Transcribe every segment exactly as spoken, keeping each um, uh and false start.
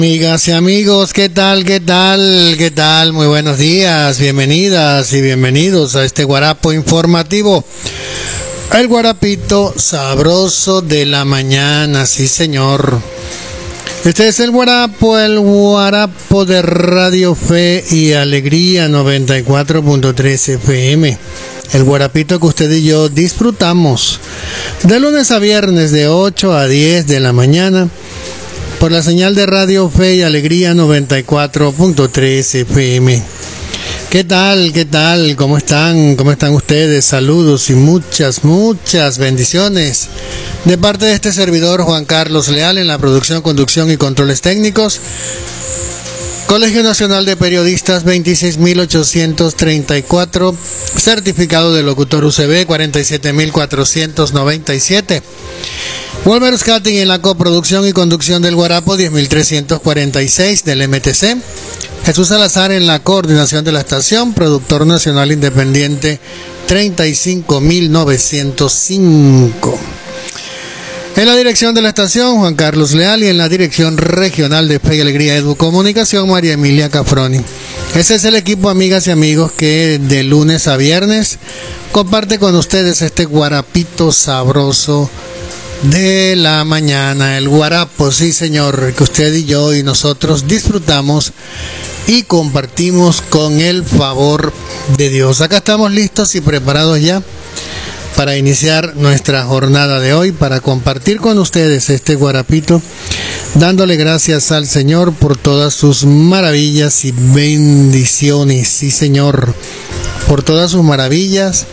Amigas y amigos, ¿qué tal? ¿Qué tal? ¿Qué tal? Muy buenos días, bienvenidas y bienvenidos a este guarapo informativo. El guarapito sabroso de la mañana, sí señor. Este es el guarapo, el guarapo de Radio Fe y Alegría noventa y cuatro punto tres F M. El guarapito que usted y yo disfrutamos de lunes a viernes de ocho a diez de la mañana por la señal de Radio Fe y Alegría noventa y cuatro punto tres F M. ¿Qué tal? ¿Qué tal? ¿Cómo están? ¿Cómo están ustedes? Saludos y muchas, muchas bendiciones de parte de este servidor Juan Carlos Leal en la producción, conducción y controles técnicos. Colegio Nacional de Periodistas veintiséis mil ochocientos treinta y cuatro, certificado de locutor U C B cuarenta y siete mil cuatrocientos noventa y siete. Wolver Scatting en la coproducción y conducción del Guarapo diez mil trescientos cuarenta y seis del M T C. Jesús Salazar en la coordinación de la estación, productor nacional independiente treinta y cinco mil novecientos cinco. En la dirección de la estación, Juan Carlos Leal, y en la dirección regional de Fe y Alegría Educomunicación, María Emilia Cafroni. Ese es el equipo, amigas y amigos, que de lunes a viernes comparte con ustedes este guarapito sabroso de la mañana, el guarapo, sí señor, que usted y yo y nosotros disfrutamos y compartimos con el favor de Dios. Acá estamos listos y preparados ya para iniciar nuestra jornada de hoy, para compartir con ustedes este guarapito, dándole gracias al Señor por todas sus maravillas y bendiciones, sí señor, por todas sus maravillas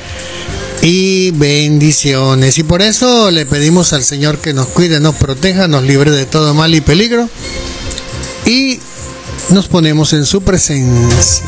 y bendiciones. Y por eso le pedimos al Señor que nos cuide, nos proteja, nos libre de todo mal y peligro, y nos ponemos en su presencia.